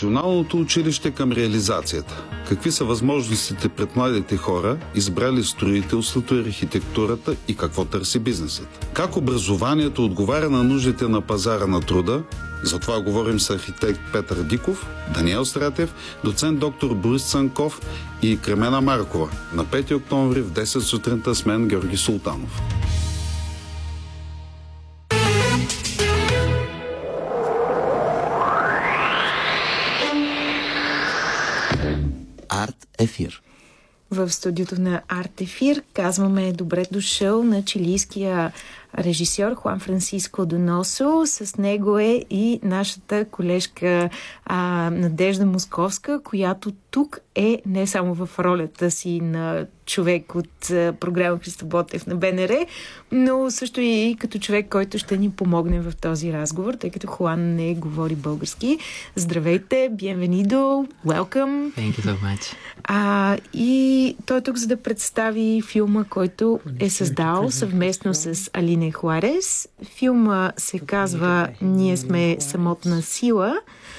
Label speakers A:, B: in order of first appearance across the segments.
A: професионалното училище към реализацията. Какви са възможностите пред младите хора, избрали строителството и архитектурата и какво търси бизнесът? Как образованието отговаря на нуждите на пазара на труда? За това говорим с архитект Петър Диков, Даниел Стратев, доцент доктор Борис Цанков и Кремена Маркова на 5 октомври в 10 сутринта с мен Георги Султанов.
B: Арт Ефир.
C: В студиото на Арт Ефир казваме добре дошъл на чилийския режисьор Хуан Франсиско Доносо. С него е и нашата колежка Надежда Московска, която тук е не само в ролята си на човек от програма Христо Ботев на БНР, но също и като човек, който ще ни помогне в този разговор, тъй като Хуан не говори български. Здравейте, bienvenido, welcome.
D: Thank you so much.
C: И той е тук, за да представи филма, който е създал съвместно с Алине Хуарес. Филма се казва "Ние сме самотна сила"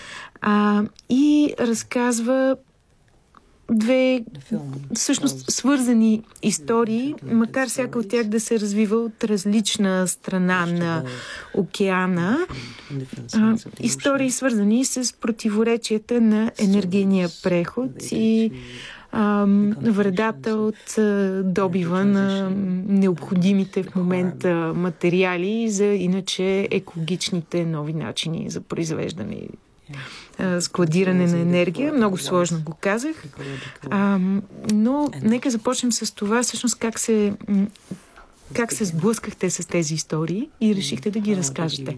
C: и разказва две всъщност свързани истории, макар всяка от тях да се развива от различна страна на океана. Истории свързани с противоречията на енергийния преход и вредата от добива на необходимите в момента материали за иначе екологичните нови начини за произвеждане и складиране на енергия. Много сложно го казах. Но нека започнем с това, всъщност как се сблъскахте с тези истории и решихте да ги разкажете.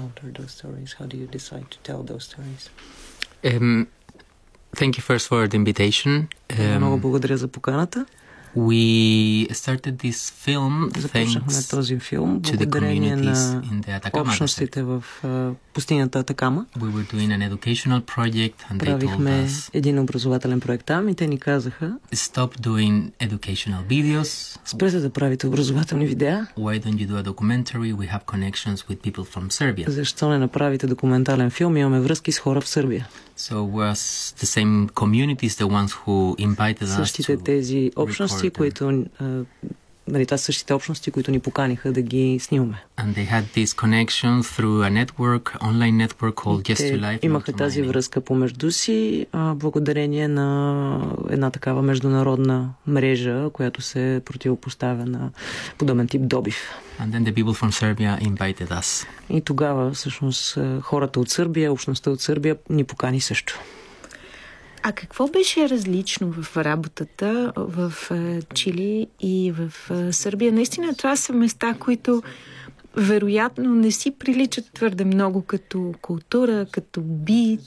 D: Thank you first for the invitation.
E: Много благодаря за поканата.
D: We started this film
E: Започнахме този филм благодарение на общностите в пустинята Атакама.
D: We were doing an educational project and they told
E: Правихме
D: us
E: един образователен проект там и те ни казаха:
D: stop doing educational videos.
E: Спрете да правите образователни видеа.
D: Why don't you do a documentary? We have connections with people from Serbia.
E: Защо не направите документален филм? Имаме връзки с хора в Сърбия.
D: So was the same communities the ones who invited us
E: Същите
D: to
E: тези общности, които това са същите общности, които ни поканиха да ги снимаме.
D: And they had this connection through a network, online network called Yes to Life.
E: Имаха тази връзка помежду си, благодарение на една такава международна мрежа, която се противопоставя на подобен тип добив.
D: And then the people from Serbia invited us.
E: И тогава всъщност хората от Сърбия, общността от Сърбия ни покани също.
C: А какво беше различно в работата в Чили и в Сърбия? Наистина това са места, които вероятно не си приличат твърде много като култура, като бит,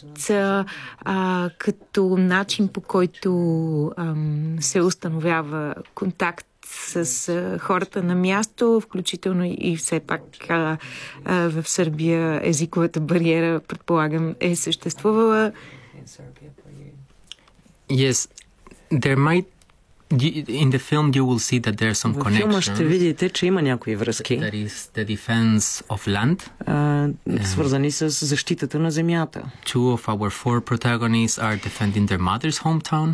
C: като начин, по който се установява контакт с хората на място, включително и все пак в Сърбия езиковата бариера, предполагам, е съществувала.
D: Yes, there might in the film you will see that there are some connections.
E: В филма ще видите, че има някои връзки.
D: That is the defense of land.
E: Свързани с защитата на земята.
D: Two of our four protagonists are defending their mother's hometown.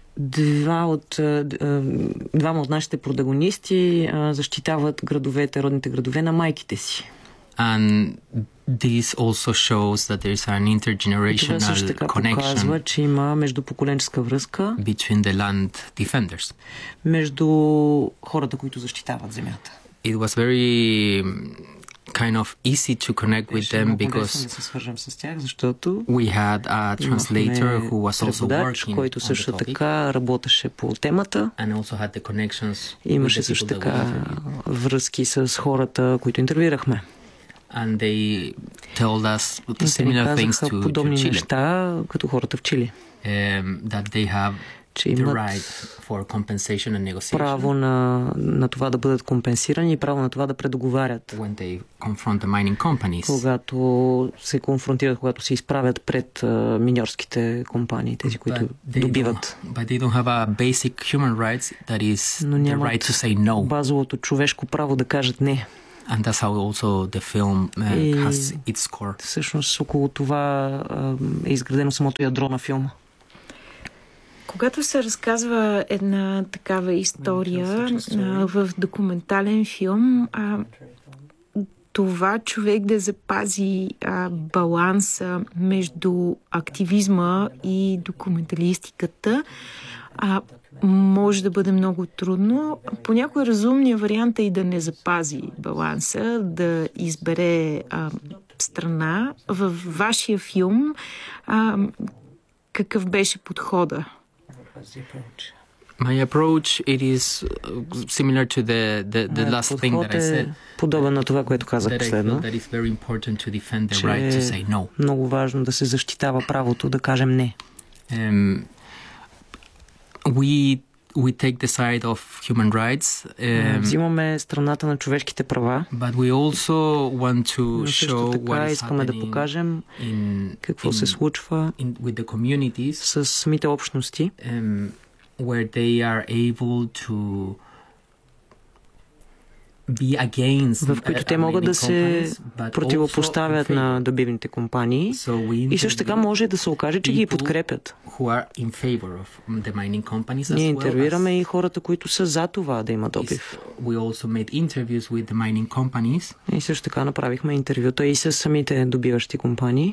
E: Двама от нашите протагонисти защитават родните градове на майките си.
D: And this also shows that there is an intergenerational connection
E: показва, че има междупоколенческа връзка
D: between the land defenders.
E: Между хората, които защитават земята.
D: It was very kind of easy to connect with them because
E: да се свържем с тях, защото
D: we had a translator who was also working,
E: който също така работеше по темата.
D: And also had the connections.
E: Имаше също така връзки с хората, които интервюирахме.
D: And they told us similar things to
E: подобни
D: Chile.
E: неща, като хората в Чили.
D: That they have
E: че
D: the
E: имат
D: right for compensation and negotiation.
E: Право на това да бъдат компенсирани и право на това да предоговарят.
D: When they confront the mining companies.
E: Когато се конфронтират, когато се изправят пред миньорските компании, тези, които добиват.
D: But they don't have a basic human rights that is the right to say no.
E: Базовото човешко право да кажат не.
D: And that's how also the film has its core.
E: Всъщност около това е изградено самото ядро на филма.
C: Когато се разказва една такава история в документален филм, това човек да запази баланса между активизма и документалистиката може да бъде много трудно. Понякога разумният вариант е и да не запази баланса, да избере страна. Във вашия филм какъв беше подхода?
D: My approach, it is similar to the last thing that I said.
E: Подобен на това, което казах последно.
D: That is very important to defend the right to say no.
E: Много важно да се защитава правото да кажем не.
D: We take the side of human rights.
E: Взимаме страната на човешките права.
D: But we also want to show what is
E: искаме да покажем какво се случва
D: with the communities,
E: с самите общности,
D: where they are able to
E: в които те могат да се противопоставят на добивните компании и също така може да се окаже, че ги подкрепят. Ние интервюираме и хората, които са за това да има добив. И също така направихме интервюта и с самите добиващи компании,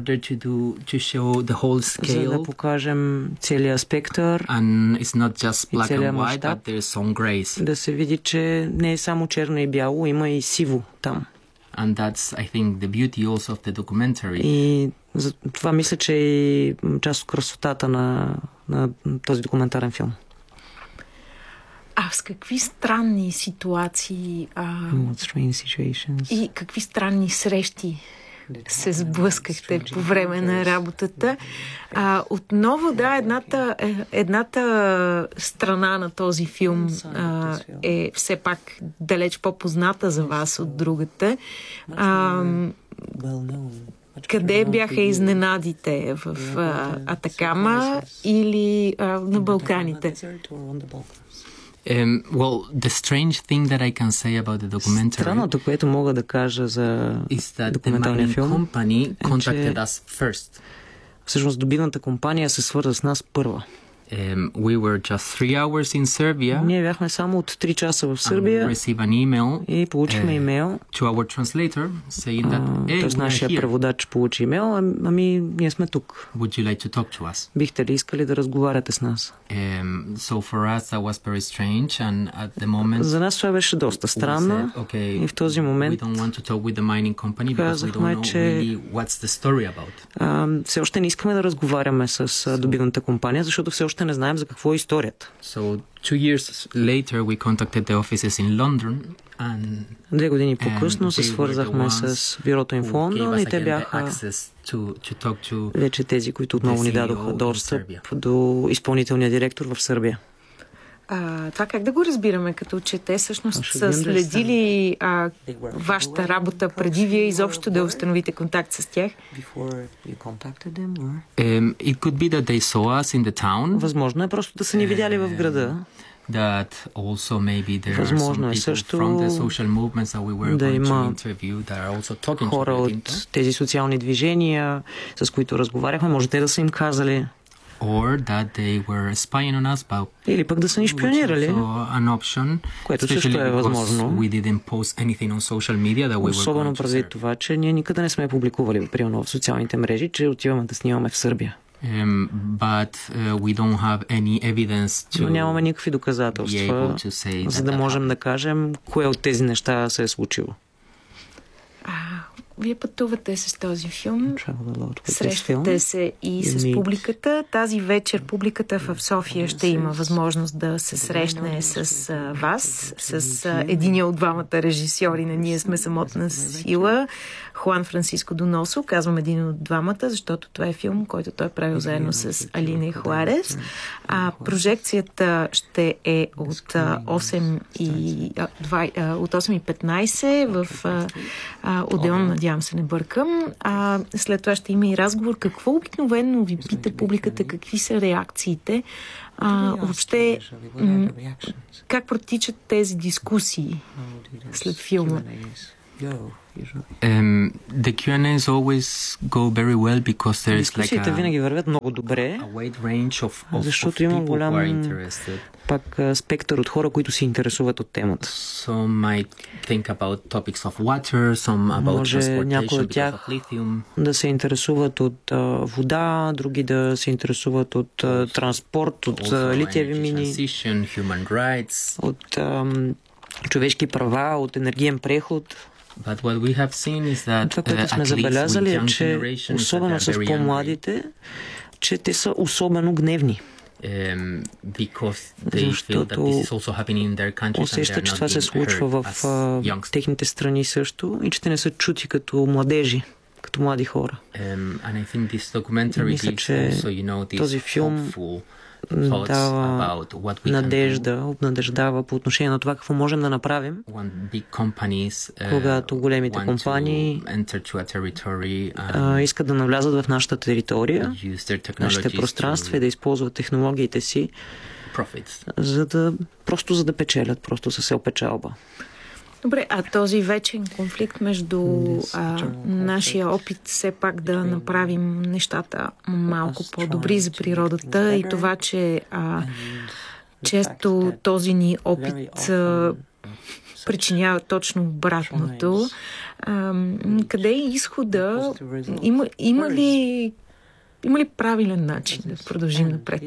E: за да покажем целия спектър и целия мащаб, да се види, че не е само черно и бяло, има и сиво там.
D: And that's, I think, the beauty also of the documentary.
E: И за това мисля, че е част от красотата на този документарен филм.
C: С какви странни ситуации и какви странни срещи се сблъскахте по време на работата? Отново, едната страна на този филм е все пак далеч по-позната за вас от другата. Къде бяха изненадите? В Атакама или на Балканите?
D: Well, the strange thing that I can say about the documentary.
E: Странното, което мога да кажа за документалния филм,
D: contacted us first.
E: Всъщност добивната компания се свърза с нас първа.
D: We were just 3 hours in Serbia.
E: Ние бяхме само от 3 часа в Сърбия и получихме имейл.
D: To our translator saying that
E: тоест нашия преводач получи имейл, ние сме тук.
D: Would you like to talk to us?
E: Бихте ли искали да разговаряте с нас?
D: So for us that was very strange and at the moment.
E: За нас това беше доста странно. И в този момент
D: we don't want to talk with the mining company because we don't know really what's the story about.
E: Все още не искаме да разговаряме с добивната компания, защото все още не знаем за какво е историята.
D: So 2 years later we contacted the offices in London and
E: 2 години по-късно се свързахме с бюрото им в Лондон и те бяха вече тези, които отново ни дадоха достъп до изпълнителния директор в Сърбия.
C: Това как да го разбираме, като че те всъщност са следили вашата работа преди вие изобщо да установите контакт с тях?
D: It could be that they saw us in the town.
E: Възможно е просто да са ни видяли в града.
D: That also maybe there are some people from the social movements that we were going to interview that are also talking to
E: хора от тези социални движения, с които разговаряхме, може те да са им казали.
D: Or that they were spying on us,
E: или пък да са ни шпионирали, което също е възможно. Особено преди това, че ние никъде не сме публикували примерно в социалните мрежи, че отиваме да снимаме в Сърбия.
D: But we don't have any evidence
E: но нямаме никакви доказателства, за да можем да кажем кое от тези неща се е случило.
C: Вие пътувате с този филм, срещате се и с публиката. Тази вечер публиката в София ще има възможност да се срещне с вас, с единия от двамата режисьори на Ние сме самотна сила, Хуан Франсиско Доносо. Казвам един от двамата, защото това е филм, който той правил заедно с Алина Хуарес. Прожекцията ще е от 8:15 в Одеон Надяна надявам се не бъркам. След това ще има и разговор. Какво обикновено ви пита публиката? Какви са реакциите? Въобще, как протичат тези дискусии след филма?
D: The Q&As always go very well because there is
E: дискусиите винаги вървят много добре, защото има голям пак спектър от хора, които се интересуват от темата. Може някои от тях да се интересуват от вода, други да се интересуват от транспорт, от литиеви мини, от човешки права, от енергиен преход. Това, което сме забелязали е, че особено с по-младите, че те са особено гневни. Защото усещат, че това се случва в техните страни също и че те не са чути като младежи, като млади хора. Мисля, че този филм дава надежда, обнадеждава по отношение на това какво можем да направим, когато големите компании искат да навлязат в нашата територия, нашите пространства и да използват технологиите си, за да печелят, просто със печалба.
C: Добре, а този вечен конфликт между нашия опит все пак да направим нещата малко по-добри за природата и това, че често този ни опит причинява точно обратното. Къде е изхода? Има ли правилен начин да продължим напред?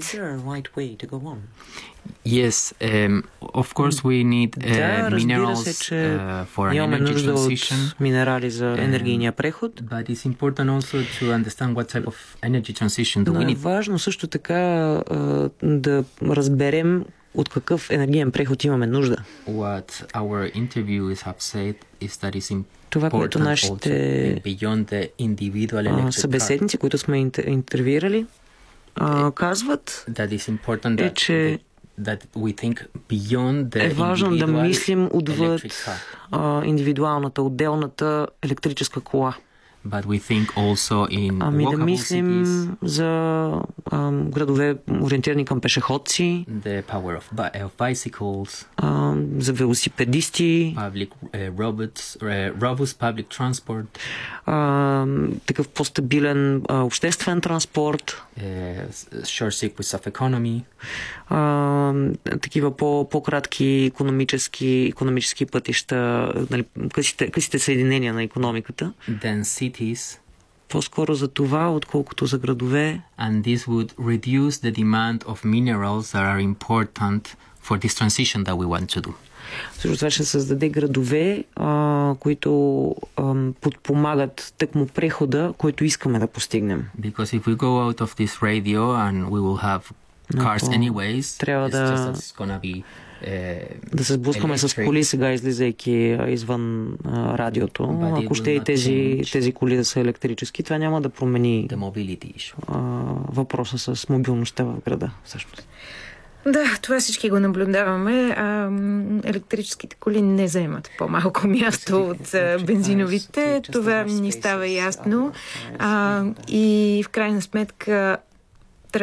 D: Yes, of course we need minerals for an energy transition.
E: Минерали за енергийния преход.
D: But it's important also to understand what type of energy transition do we need.
E: Важно също така да разберем от какъв енергиен преход имаме нужда.
D: What our interviews have said is that it's
E: това, което нашите събеседници, които сме интервюирали, казват, е, че е важно да мислим отвъд индивидуалната, отделната електрическа кола. Да мислим за градове ориентирани към пешеходци, за велосипедисти, такъв по-стабилен обществен транспорт, такива по-кратки икономически пътища, късите съединения на икономиката. По-скоро за това, отколкото за градове.
D: And this would reduce the demand of minerals that are important for this transition that we want to do.
E: Също това ще създаде градове, които подпомагат тъкмо прехода, който искаме да постигнем.
D: Because if we go out of this radio and we will have cars anyways,
E: трябва да се сблъскаме с коли сега, излизайки извън радиото. Ако ще и тези коли да са електрически, това няма да промени въпроса с мобилността в града. Всъщност.
C: Да, това всички го наблюдаваме. Електрическите коли не заемат по-малко място от бензиновите. Това ни става ясно. И в крайна сметка